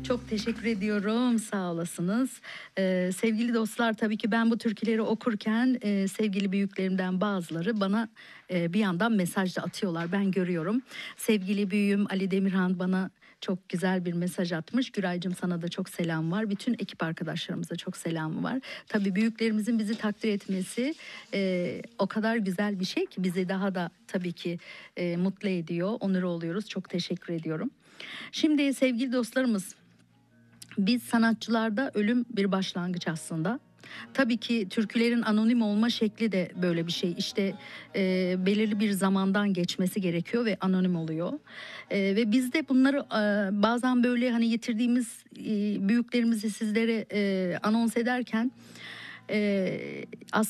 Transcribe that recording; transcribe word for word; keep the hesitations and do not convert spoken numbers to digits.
Çok teşekkür ediyorum, sağ olasınız. Eee, sevgili dostlar, tabii ki ben bu türküleri okurken, eee, sevgili büyüklerimden bazıları bana, eee, bir yandan mesaj da atıyorlar, ben görüyorum. Sevgili büyüğüm Ali Demirhan bana çok güzel bir mesaj atmış. "Güraycığım, sana da çok selam var. Bütün ekip arkadaşlarımıza çok selamı var." Tabii büyüklerimizin bizi takdir etmesi, eee, o kadar güzel bir şey ki bizi daha da tabii ki, eee, mutlu ediyor, onur oluyoruz. Çok teşekkür ediyorum. Şimdi sevgili dostlarımız, biz sanatçılarda ölüm bir başlangıç aslında. Tabii ki türkülerin anonim olma şekli de böyle bir şey. İşte, eee, belirli bir zamandan geçmesi gerekiyor ve anonim oluyor. Eee, ve biz de bunları, eee, bazen böyle, hani, yitirdiğimiz, iii, büyüklerimizi sizlere, eee, anons ederken, eee, as